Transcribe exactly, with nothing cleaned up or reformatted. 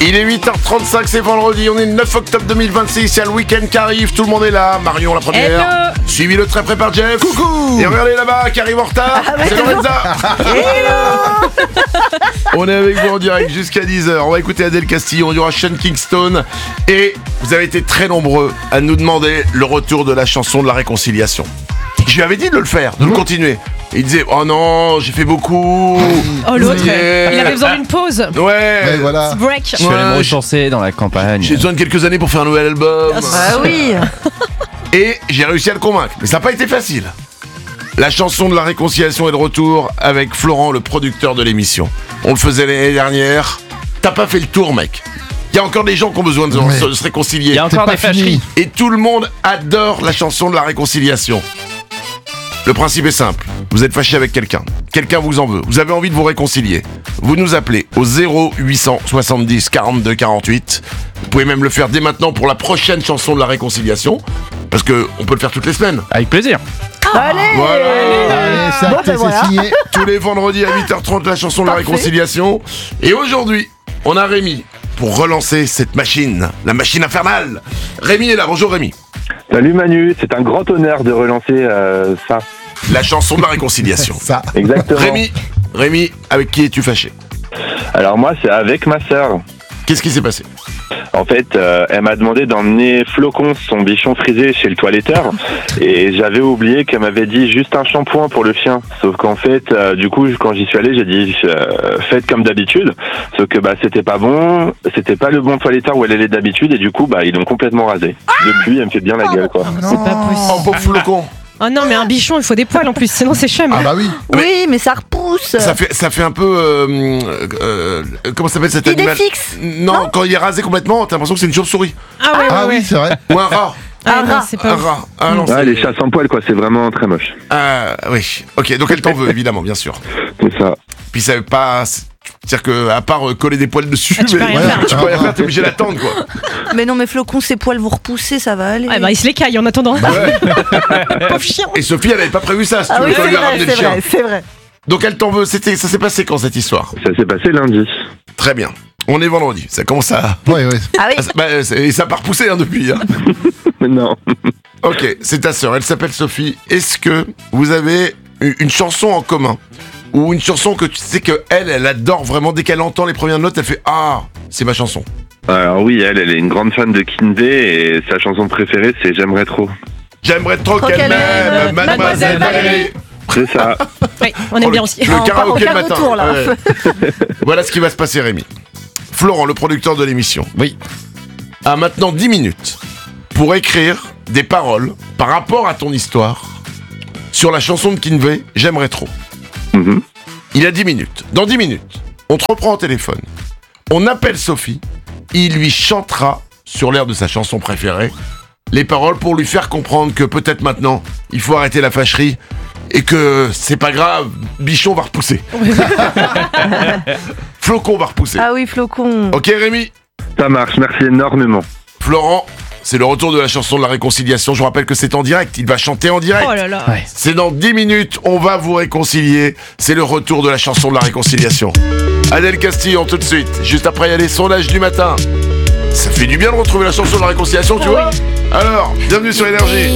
Il est huit heures trente-cinq, c'est vendredi, on est le neuf octobre deux mille vingt-six, il y a le week-end qui arrive, tout le monde est là. Marion la première, Hello. suivi le très près par Jeff. Coucou. Et regardez là-bas, qui arrive en retard, Ah, c'est Lorenza. On est avec vous en direct jusqu'à dix heures, on va écouter Adèle Castillon, il y aura Sean Kingston. Et vous avez été très nombreux à nous demander le retour de la chanson de la réconciliation. Je lui avais dit de le faire, de le continuer. Il disait, oh non, j'ai fait beaucoup. Oh l'autre, Yeah. il avait besoin d'une pause. Ouais, Ouais, voilà. Break. Je suis allé me Ouais, rechancer dans la campagne. j'ai besoin de quelques années pour faire un nouvel album. Ah oui. Et j'ai réussi à le convaincre. Mais ça n'a pas été facile. La chanson de la réconciliation est de retour avec Florent, le producteur de l'émission. On le faisait l'année dernière. T'as pas fait le tour, mec. Il y a encore des gens qui ont besoin de, Ouais. se, de se réconcilier. Il y a encore pas des fini. fâcheries. Et tout le monde adore la chanson de la réconciliation. Le principe est simple. Vous êtes fâché avec quelqu'un. Quelqu'un vous en veut. Vous avez envie de vous réconcilier. Vous nous appelez au zéro huit cent soixante-dix quarante-deux quarante-huit. Vous pouvez même le faire dès maintenant pour la prochaine chanson de la réconciliation. Parce que on peut le faire toutes les semaines. Avec plaisir. Allez. Voilà. Allez, c'est Bon, acté, ben voilà. c'est signé. Tous les vendredis à huit heures trente, la chanson de la Parfait. réconciliation. Et aujourd'hui, on a Rémi pour relancer cette machine. La machine infernale. Rémi est là. Bonjour Rémi. Salut Manu, c'est un grand honneur de relancer euh, ça. La chanson de la réconciliation. Ça. Exactement. Rémi, Rémi, avec qui es-tu fâché? Alors moi, c'est avec ma sœur. Qu'est-ce qui s'est passé? En fait, euh, elle m'a demandé d'emmener Flocon, son bichon frisé, chez le toiletteur. Et j'avais oublié qu'elle m'avait dit juste un shampoing pour le chien. Sauf qu'en fait, euh, du coup, quand j'y suis allé, j'ai dit euh, faites comme d'habitude. Sauf que bah c'était pas bon, c'était pas le bon toiletteur où elle allait d'habitude. Et du coup, bah ils l'ont complètement rasé. Depuis, elle me fait bien la gueule, quoi. C'est pas Oh, possible. pauvre flocon. Oh non, mais un bichon, il faut des poils en plus, sinon c'est chum. Ah bah oui. Oui, mais ça repousse. Ça fait, ça fait un peu... euh, euh, comment ça s'appelle cet Idée animal? fixe. Non, quand il est rasé complètement, t'as l'impression que c'est une chauve-souris. Ah ouais, ouais, Ah ouais. oui, c'est vrai. Ou un rat. Ah Un non, rat. c'est Un pas ouf. rat. Ah non, Ouais, c'est... les chats sans poils, quoi. C'est vraiment très moche. Ah oui. Ok, donc elle t'en veut, évidemment, bien sûr. C'est ça. Puis ça veut pas... C'est-à-dire que à part euh, coller des poils dessus, Ah, tu peux mais- rien faire. tu peux rien faire, t'es obligé d'attendre, quoi. Mais non, mais Flocon, ses poils vont repousser, ça va aller. Ah bah il se les caille en attendant. Pauvre chien. Et Sophie, elle avait pas prévu ça, si Ah tu veux, oui, quand c'est elle lui a vrai, ramené le c'est chien. vrai, c'est vrai. Donc elle t'en veut. C'était, ça s'est passé quand, cette histoire? Ça s'est passé lundi. Très bien. On est vendredi. Ça commence à... Ouais, ouais. Ah oui. Ah, ça- bah, c'est- et ça n'a pas repoussé hein, depuis. Hein. Non. Ok, c'est ta sœur, elle s'appelle Sophie. Est-ce que vous avez u- une chanson en commun? Ou une chanson que tu sais que elle, elle adore vraiment, dès qu'elle entend les premières notes, elle fait « Ah, c'est ma chanson Alors oui, elle, elle est une grande fan de Kinvey et sa chanson préférée, c'est J'aimerais trop. ». J'aimerais trop Trop qu'elle qu'elle m'aime, aime, Mademoiselle Mademoiselle Valérie. Valérie. C'est ça. Oui, on aime Oh, bien le- aussi. Le Ah, on part karaoké au le quart de matin. tour, là. Ouais. Voilà ce qui va se passer, Rémi. Florent, le producteur de l'émission, Oui. a maintenant dix minutes pour écrire des paroles par rapport à ton histoire sur la chanson de Kinvey, J'aimerais trop. Mhm. Il a dix minutes. Dans dix minutes, on te reprend au téléphone. On appelle Sophie. Il lui chantera sur l'air de sa chanson préférée les paroles pour lui faire comprendre que peut-être maintenant, il faut arrêter la fâcherie et que c'est pas grave, Bichon va repousser. Flocon va repousser. Ah oui, Flocon. Ok Rémi? Ça marche, merci énormément. Florent, c'est le retour de la chanson de la réconciliation. Je vous rappelle que c'est en direct. Il va chanter en direct. Oh là là. Ouais. C'est dans dix minutes, on va vous réconcilier. C'est le retour de la chanson de la réconciliation. Adèle Castillon tout de suite. Juste après, il y a les sondages du matin. Ça fait du bien de retrouver la chanson de la réconciliation, tu vois? Alors, bienvenue sur Énergie.